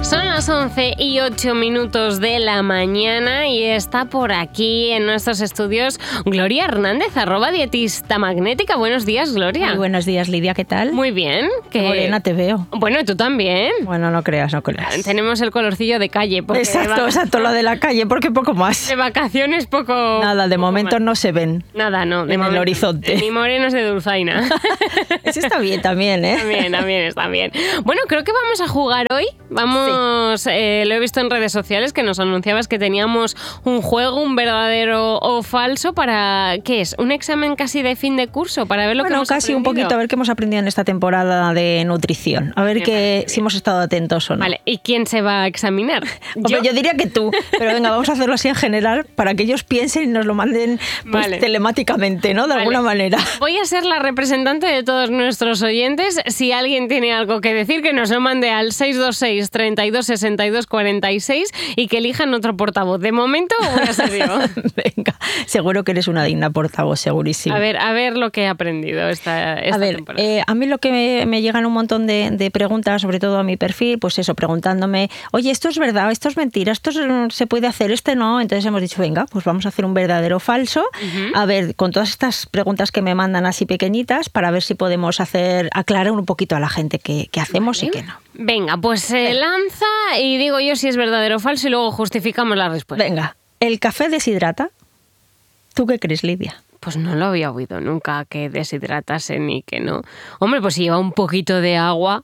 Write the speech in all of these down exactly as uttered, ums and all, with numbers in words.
Son las once y ocho minutos de la mañana y está por aquí en nuestros estudios Gloria Hernández, arroba dietista magnética. Buenos días, Gloria. Muy buenos días, Lidia, ¿qué tal? Muy bien. Qué morena te veo. Bueno, tú también. Bueno, no creas, no creas. Tenemos el colorcillo de calle. Exacto, de exacto, lo de la calle, porque poco más. De vacaciones poco... Nada, de poco momento más. No se ven. Nada, no. De en momento, el horizonte. Ni morenos de dulzaina. Eso está bien también, ¿eh? También, también está bien. Bueno, creo que vamos a jugar hoy. Vamos, sí. eh, lo he visto en redes sociales que nos anunciabas que teníamos un juego, un verdadero o falso para, ¿qué es? ¿Un examen casi de fin de curso? Para ver lo bueno, que hemos casi aprendido. Un poquito, a ver qué hemos aprendido en esta temporada de nutrición. A ver que, si hemos estado atentos o no. Vale, ¿y quién se va a examinar? Hombre, yo, yo diría que tú, pero venga, vamos a hacerlo así en general para que ellos piensen y nos lo manden pues, vale. telemáticamente, ¿no? De vale. alguna manera. Voy a ser la representante de todos nuestros oyentes. Si alguien tiene algo que decir, que nos lo mande al seis dos seis, treinta y dos, sesenta y dos, cuarenta y seis y que elijan otro portavoz. De momento voy a ser yo. Venga, seguro que eres una digna portavoz, segurísimo. A ver, a ver lo que he aprendido esta, esta a ver, temporada. Eh, a mí lo que me, me llegan un montón de, de preguntas, sobre todo a mi perfil, pues eso, preguntándome, oye, esto es verdad, esto es mentira, esto se puede hacer, este no. Entonces hemos dicho, venga, pues vamos a hacer un verdadero o falso. Uh-huh. A ver, con todas estas preguntas que me mandan así pequeñitas, para ver si podemos hacer, aclarar un poquito a la gente qué, qué hacemos vale. y qué no. Venga, pues se lanza y digo yo si es verdadero o falso y luego justificamos la respuesta. Venga, ¿el café deshidrata? ¿Tú qué crees, Lidia? Pues no lo había oído nunca que deshidratase ni que no. Hombre, pues si lleva un poquito de agua,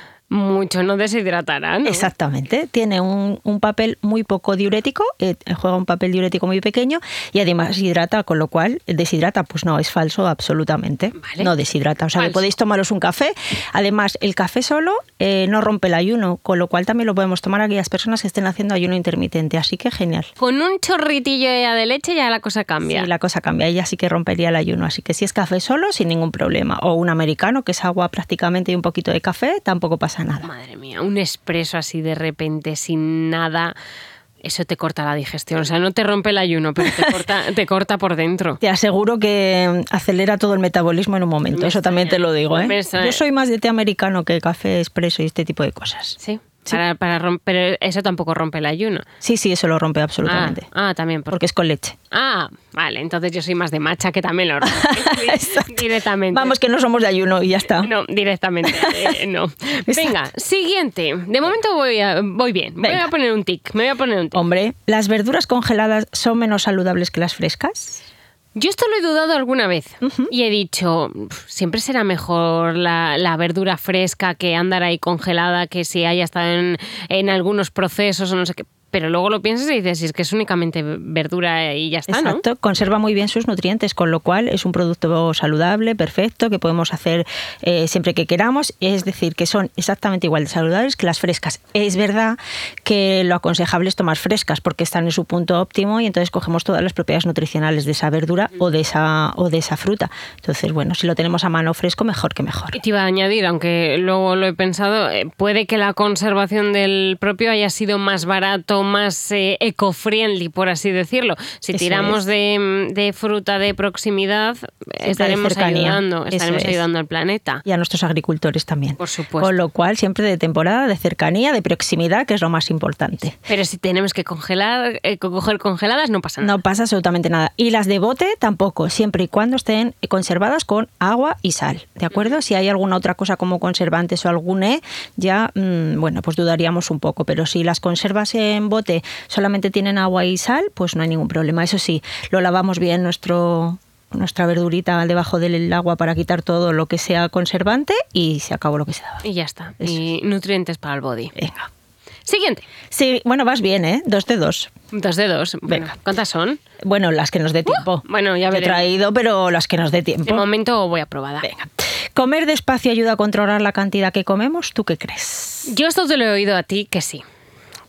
mucho no deshidratará, ¿no? Exactamente. Tiene un, un papel muy poco diurético, eh, juega un papel diurético muy pequeño y además hidrata, con lo cual deshidrata, pues no, es falso absolutamente. Vale. No deshidrata. O sea, falso. Que podéis tomaros un café. Además, el café solo eh, no rompe el ayuno, con lo cual también lo podemos tomar aquellas personas que estén haciendo ayuno intermitente. Así que genial. Con un chorritillo de leche ya la cosa cambia. Sí, la cosa cambia. Ella sí que rompería el ayuno. Así que si es café solo, sin ningún problema. O un americano, que es agua prácticamente y un poquito de café, tampoco pasa nada. Madre mía, un expreso así de repente, sin nada, eso te corta la digestión. O sea, no te rompe el ayuno, pero te corta, te corta por dentro. Te aseguro que acelera todo el metabolismo en un momento. Me eso también te lo digo, ¿eh? Yo soy más de té americano que café expreso y este tipo de cosas. Sí. Sí. Para, para romper, pero eso tampoco rompe el ayuno. Sí, sí, eso lo rompe absolutamente. Ah, ah también. Porque... porque es con leche. Ah, vale, entonces yo soy más de matcha que también lo rompe. Directamente. Vamos, que no somos de ayuno y ya está. No, directamente, eh, no. Venga, siguiente. De momento voy, a, voy bien. Venga. Me voy a poner un tic, me voy a poner un tic. Hombre, ¿las verduras congeladas son menos saludables que las frescas? Yo esto lo he dudado alguna vez uh-huh. y he dicho, siempre será mejor la, la verdura fresca que andar ahí congelada, que si haya estado en, en algunos procesos o no sé qué. Pero luego lo piensas y dices, si es que es únicamente verdura y ya está, ¿no? Exacto, conserva muy bien sus nutrientes, con lo cual es un producto saludable, perfecto, que podemos hacer eh, siempre que queramos. Es decir, que son exactamente igual de saludables que las frescas. Es verdad que lo aconsejable es tomar frescas porque están en su punto óptimo y entonces cogemos todas las propiedades nutricionales de esa verdura o de esa, o de esa fruta. Entonces, bueno, si lo tenemos a mano fresco, mejor que mejor. Y te iba a añadir, aunque luego lo he pensado, eh, puede que la conservación del propio haya sido más barato, más eh, eco-friendly, por así decirlo. Si Eso tiramos de, de fruta de proximidad, Siempre estaremos ayudando, estaremos es. ayudando al planeta. Y a nuestros agricultores también. Por supuesto. Con lo cual, siempre de temporada, de cercanía, de proximidad, que es lo más importante. Pero si tenemos que congelar, eh, coger congeladas, no pasa nada. No pasa absolutamente nada. Y las de bote tampoco, siempre y cuando estén conservadas con agua y sal, ¿de acuerdo? Si hay alguna otra cosa como conservantes o algún E, ya, mmm, bueno, pues dudaríamos un poco. Pero si las conservas en bote solamente tienen agua y sal, pues no hay ningún problema. Eso sí, lo lavamos bien nuestro... nuestra verdurita debajo del agua para quitar todo lo que sea conservante y se acabó lo que se daba. Y ya está. Eso. Y nutrientes para el body. Venga. Siguiente. Sí, bueno, vas bien, ¿eh? Dos de dos. Dos de dos. Venga. Bueno, ¿cuántas son? Bueno, las que nos dé tiempo. Uh, bueno, ya veré. He traído, pero las que nos dé tiempo. De momento voy aprobada. Venga. ¿Comer despacio ayuda a controlar la cantidad que comemos? ¿Tú qué crees? Yo esto te lo he oído a ti que sí.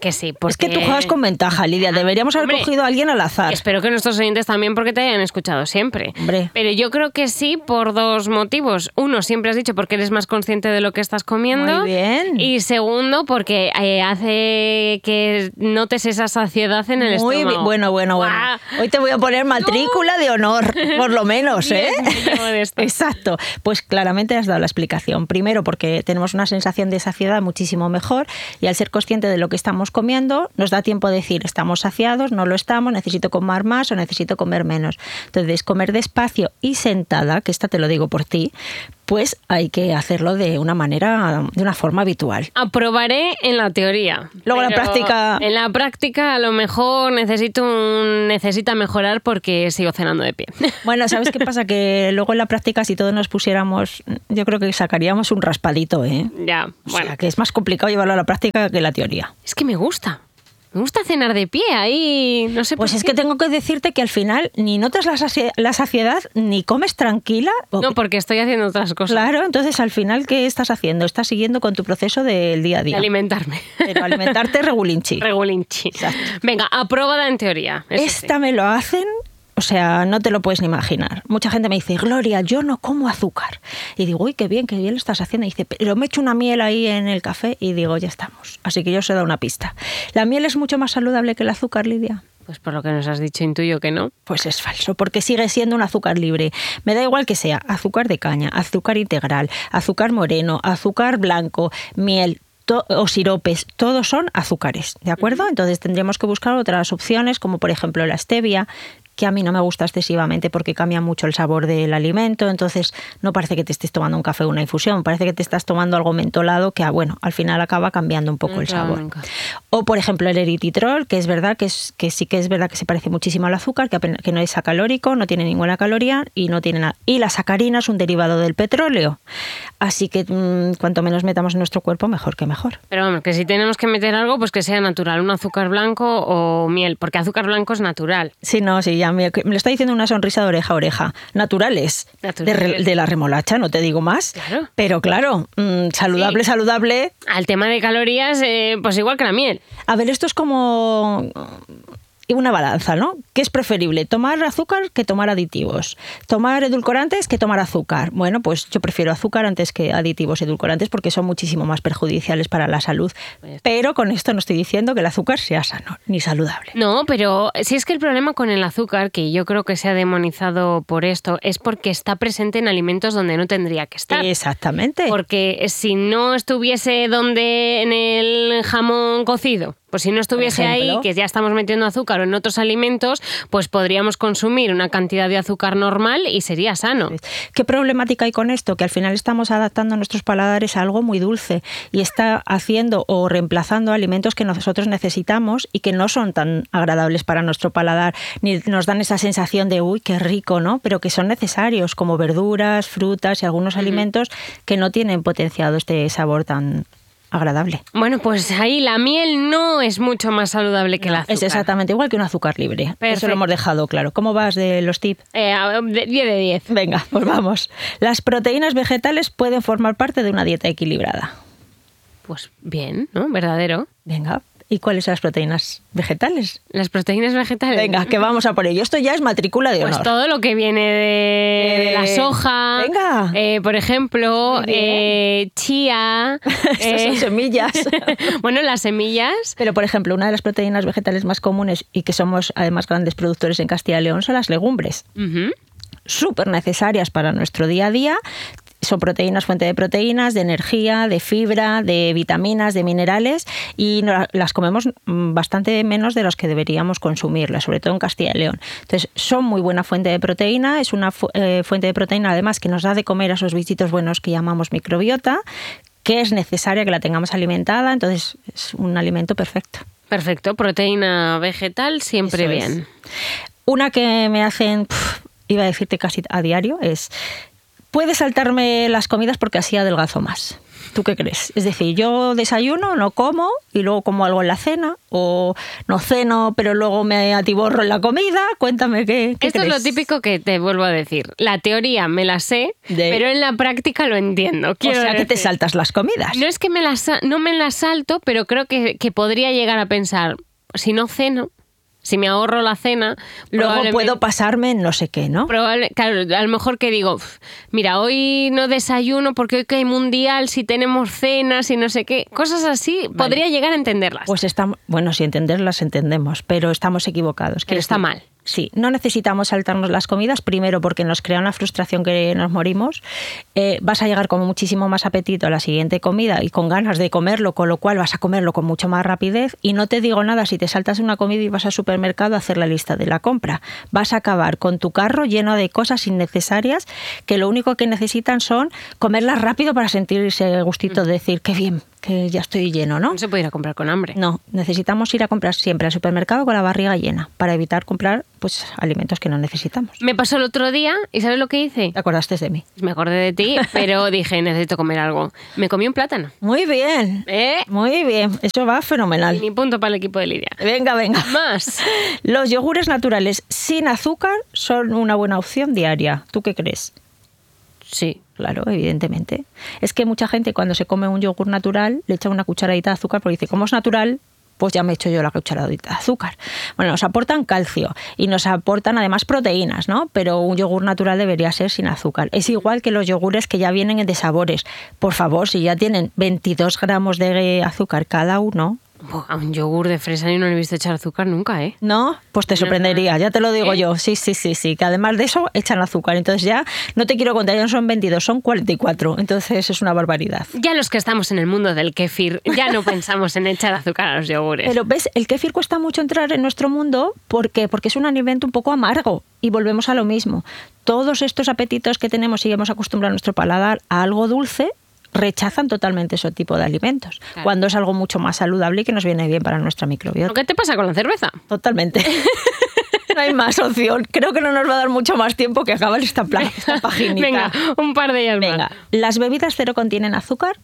Que sí, porque... Es que tú juegas con ventaja, Lidia. Deberíamos haber Hombre, cogido a alguien al azar. Espero que nuestros oyentes también, porque te hayan escuchado siempre. Hombre. Pero yo creo que sí, por dos motivos. Uno, siempre has dicho porque eres más consciente de lo que estás comiendo. Muy bien. Y segundo, porque eh, hace que notes esa saciedad en el Muy estómago. bien. Bueno, bueno, bueno. ¡Guau! Hoy te voy a poner matrícula de honor, por lo menos, ¿eh? Bien, me llevo de esto. Exacto. Pues claramente has dado la explicación. Primero, porque tenemos una sensación de saciedad muchísimo mejor y al ser consciente de lo que estamos comiendo, nos da tiempo de decir, estamos saciados, no lo estamos, necesito comer más o necesito comer menos. Entonces, comer despacio y sentada, que esta te lo digo por ti, pues hay que hacerlo de una manera, de una forma habitual. Aprobaré en la teoría. Luego la pero práctica... En la práctica a lo mejor necesito un, necesita mejorar porque sigo cenando de pie. Bueno, ¿sabes qué pasa? Que luego en la práctica, si todos nos pusiéramos, yo creo que sacaríamos un raspadito, ¿eh? Ya, O bueno. sea, que es más complicado llevarlo a la práctica que la teoría. Es que me gusta. Me gusta cenar de pie ahí, no sé Pues por es qué. que tengo que decirte que al final ni notas la, saci- la saciedad ni comes tranquila. o- No, porque estoy haciendo otras cosas. Claro, entonces al final, ¿qué estás haciendo? Estás siguiendo con tu proceso del día a De día. alimentarme. Pero alimentarte regulinchi. Regulinchi. Venga, aprobada en teoría. eso sí. Esta me lo hacen, o sea, no te lo puedes ni imaginar. Mucha gente me dice, Gloria, yo no como azúcar. Y digo, uy, qué bien, qué bien lo estás haciendo. Y dice, pero me echo una miel ahí en el café y digo, ya estamos. Así que yo os he dado una pista. ¿La miel es mucho más saludable que el azúcar, Lidia? Pues por lo que nos has dicho, intuyo que no. Pues es falso, porque sigue siendo un azúcar libre. Me da igual que sea azúcar de caña, azúcar integral, azúcar moreno, azúcar blanco, miel to- o siropes, todos son azúcares, ¿de acuerdo? Entonces tendremos que buscar otras opciones, como por ejemplo la stevia, que a mí no me gusta excesivamente porque cambia mucho el sabor del alimento, entonces no parece que te estés tomando un café o una infusión, parece que te estás tomando algo mentolado que, bueno, al final acaba cambiando un poco el Claro, sabor. nunca. O, por ejemplo, el eritritol, que es verdad que, es, que sí que es verdad que se parece muchísimo al azúcar, que, apenas, que no es acalórico, no tiene ninguna caloría y no tiene nada. Y la sacarina es un derivado del petróleo. Así que mmm, cuanto menos metamos en nuestro cuerpo, mejor que mejor. Pero vamos, que si tenemos que meter algo, pues que sea natural, un azúcar blanco o miel, porque azúcar blanco es natural. Sí, no, sí, ya me, me lo está diciendo una sonrisa de oreja a oreja. Naturales. Naturales. De, re- de la remolacha, no te digo más. Claro. Pero claro, mmm, saludable, Sí. saludable. Al tema de calorías, eh, pues igual que la miel. A ver, esto es como una balanza, ¿no? ¿Qué es preferible? ¿Tomar azúcar que tomar aditivos? ¿Tomar edulcorantes que tomar azúcar? Bueno, pues yo prefiero azúcar antes que aditivos y edulcorantes porque son muchísimo más perjudiciales para la salud. Pero con esto no estoy diciendo que el azúcar sea sano ni saludable. No, pero si es que el problema con el azúcar, que yo creo que se ha demonizado por esto, es porque está presente en alimentos donde no tendría que estar. Exactamente. Porque si no estuviese donde en el jamón cocido, pues si no estuviese ahí, ejemplo. que ya estamos metiendo azúcar o en otros alimentos, pues podríamos consumir una cantidad de azúcar normal y sería sano. ¿Qué problemática hay con esto? Que al final estamos adaptando nuestros paladares a algo muy dulce y está haciendo o reemplazando alimentos que nosotros necesitamos y que no son tan agradables para nuestro paladar, ni nos dan esa sensación de uy, qué rico, ¿no? Pero que son necesarios, como verduras, frutas y algunos uh-huh. alimentos que no tienen potenciado este sabor tan agradable. Bueno, pues ahí la miel no es mucho más saludable que no, el azúcar. Es exactamente igual que un azúcar libre. Perfecto. Eso lo hemos dejado claro. ¿Cómo vas de los tips? Eh, diez de diez. Venga, pues vamos. Las proteínas vegetales pueden formar parte de una dieta equilibrada. Pues bien, ¿no? Verdadero. Venga. ¿Y cuáles son las proteínas vegetales? Las proteínas vegetales. Venga, que vamos a por ello. Esto ya es matrícula de honor. Pues todo lo que viene de, eh, de la soja. Venga. Eh, por ejemplo, eh, chía. Estas eh, son semillas. Bueno, las semillas. Pero, por ejemplo, una de las proteínas vegetales más comunes y que somos además grandes productores en Castilla y León son las legumbres. Uh-huh. Súper necesarias para nuestro día a día. Son proteínas, fuente de proteínas, de energía, de fibra, de vitaminas, de minerales y las comemos bastante menos de los que deberíamos consumirlas, sobre todo en Castilla y León. Entonces, son muy buena fuente de proteína, es una fu- eh, fuente de proteína además que nos da de comer a esos bichitos buenos que llamamos microbiota, que es necesaria que la tengamos alimentada, entonces es un alimento perfecto. Perfecto, proteína vegetal siempre Eso bien. Es. Una que me hacen, pff, iba a decirte casi a diario, es... Puedes saltarme las comidas porque así adelgazo más. ¿Tú qué crees? Es decir, yo desayuno, no como y luego como algo en la cena, o no ceno pero luego me atiborro en la comida. Cuéntame qué, qué Esto crees. es lo típico que te vuelvo a decir. La teoría me la sé, De... pero en la práctica lo entiendo. Quiero o sea, decir. que te saltas las comidas. No es que me las, no me las salto, pero creo que, que podría llegar a pensar, si no ceno, si me ahorro la cena... Luego puedo pasarme en no sé qué, ¿no? Probable, claro, a lo mejor que digo, mira, hoy no desayuno porque hoy que hay mundial, si tenemos cenas y no sé qué, cosas así, vale. Podría llegar a entenderlas. Pues estamos, bueno, si entenderlas entendemos, pero estamos equivocados. Pero está mal. Sí, no necesitamos saltarnos las comidas, primero porque nos crea una frustración que nos morimos, eh, vas a llegar con muchísimo más apetito a la siguiente comida y con ganas de comerlo, con lo cual vas a comerlo con mucho más rapidez, y no te digo nada si te saltas una comida y vas al supermercado a hacer la lista de la compra. Vas a acabar con tu carro lleno de cosas innecesarias que lo único que necesitan son comerlas rápido para sentirse gustito de decir, qué bien, que ya estoy lleno, ¿no? No se puede ir a comprar con hambre. No, necesitamos ir a comprar siempre al supermercado con la barriga llena para evitar comprar pues alimentos que no necesitamos. Me pasó el otro día y ¿sabes lo que hice? ¿Te acordaste de mí? Me acordé de ti, pero dije, necesito comer algo. Me comí un plátano. Muy bien, ¿Eh? Muy bien, eso va fenomenal. Ni punto para el equipo de Lidia. Venga, venga. Más. Los yogures naturales sin azúcar son una buena opción diaria. ¿Tú qué crees? Sí. Claro, evidentemente. Es que mucha gente cuando se come un yogur natural le echa una cucharadita de azúcar porque dice, como es natural, pues ya me echo yo la cucharadita de azúcar. Bueno, nos aportan calcio y nos aportan además proteínas, ¿no? Pero un yogur natural debería ser sin azúcar. Es igual que los yogures que ya vienen de sabores. Por favor, si ya tienen veintidós gramos de azúcar cada uno... A un yogur de fresa yo no le he visto echar azúcar nunca, ¿eh? No, pues te sorprendería, ya te lo digo ¿Eh? yo. Sí, sí, sí, sí, que además de eso echan azúcar. Entonces ya no te quiero contar, ya no son veintidós, son cuarenta y cuatro. Entonces es una barbaridad. Ya los que estamos en el mundo del kéfir, ya no pensamos en echar azúcar a los yogures. Pero ves, el kéfir cuesta mucho entrar en nuestro mundo. ¿Por qué? Porque es un alimento un poco amargo. Y volvemos a lo mismo. Todos estos apetitos que tenemos y hemos acostumbrado a nuestro paladar a algo dulce, rechazan totalmente ese tipo de alimentos, claro. Cuando es algo mucho más saludable y que nos viene bien para nuestra microbiota. ¿Qué te pasa con la cerveza? Totalmente. No hay más opción. Creo que no nos va a dar mucho más tiempo que acabar esta, pla- esta paginita. Venga, un par de ellas Venga. más. ¿Las bebidas cero contienen azúcar?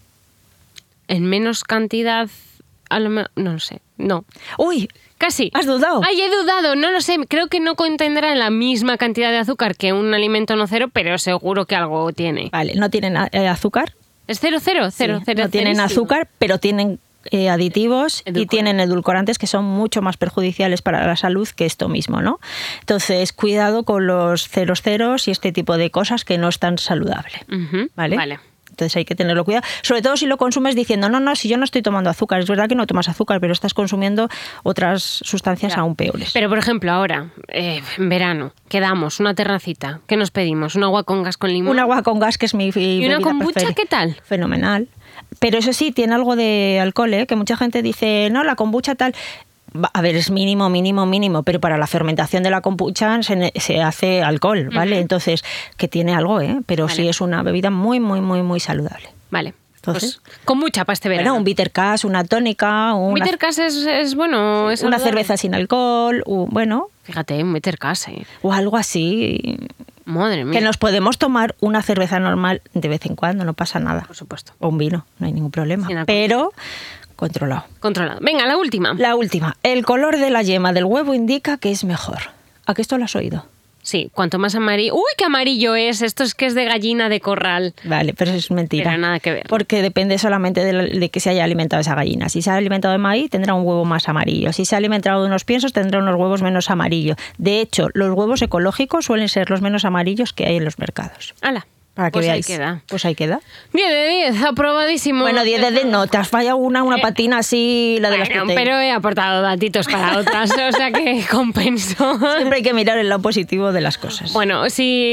En menos cantidad, a lo mejor, no lo sé, no. Uy, casi. ¿Has dudado? Ay, he dudado, no lo sé. Creo que no contendrá la misma cantidad de azúcar que un alimento no cero, pero seguro que algo tiene. Vale, no tienen eh, azúcar. ¿Es cero, cero? Cero, sí, cero. No tienen azúcar, pero tienen eh, aditivos y tienen edulcorantes que son mucho más perjudiciales para la salud que esto mismo, ¿no? Entonces, cuidado con los ceros ceros y este tipo de cosas que no es tan saludable. Uh-huh. ¿Vale? Vale. Entonces hay que tenerlo cuidado, sobre todo si lo consumes diciendo, no, no, si yo no estoy tomando azúcar. Es verdad que no tomas azúcar, pero estás consumiendo otras sustancias claro. aún peores. Pero, por ejemplo, ahora, eh, en verano, quedamos, una terracita, ¿qué nos pedimos? ¿Un agua con gas con limón? Un agua con gas, que es mi ¿Y una kombucha preferida. ¿Qué tal? Fenomenal. Pero eso sí, tiene algo de alcohol, ¿eh? Que mucha gente dice, no, la kombucha tal... A ver, es mínimo, mínimo, mínimo, pero para la fermentación de la kombucha se, se hace alcohol, ¿vale? Uh-huh. Entonces, que tiene algo, ¿eh? Pero vale. Sí es una bebida muy, muy, muy, muy saludable. Vale. Entonces, pues, con mucha para este verano. Bueno, un bitter cash, una tónica... Un bitter cash es, es bueno, es una saludable. Cerveza sin alcohol, un, bueno... Fíjate, un bitter cash, ¿eh? O algo así... Madre mía. Que nos podemos tomar una cerveza normal de vez en cuando, no pasa nada. Por supuesto. O un vino, no hay ningún problema. Pero... Controlado. Controlado. Venga, la última. La última. El color de la yema del huevo indica que es mejor. ¿A qué esto lo has oído? Sí, cuanto más amarillo... ¡Uy, qué amarillo es! Esto es que es de gallina de corral. Vale, pero eso es mentira. Pero nada que ver. Porque depende solamente de, la, de que se haya alimentado esa gallina. Si se ha alimentado de maíz, tendrá un huevo más amarillo. Si se ha alimentado de unos piensos, tendrá unos huevos menos amarillos. De hecho, los huevos ecológicos suelen ser los menos amarillos que hay en los mercados. ¡Hala! Para que pues veáis. Ahí queda. Pues ahí queda. diez de diez, aprobadísimo. Bueno, diez de diez no, te has fallado una, una eh, patina así, la de bueno, las que te... pero he aportado datitos para otras, o sea que compenso. Siempre hay que mirar el lado positivo de las cosas. Bueno,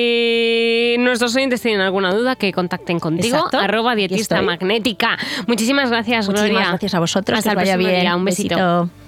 si nuestros oyentes tienen alguna duda, que contacten contigo, Exacto. arroba dietista magnética. Muchísimas gracias, Muchísimas Gloria. gracias a vosotros, Hasta que os vaya el próximo bien. día. Un besito. besito.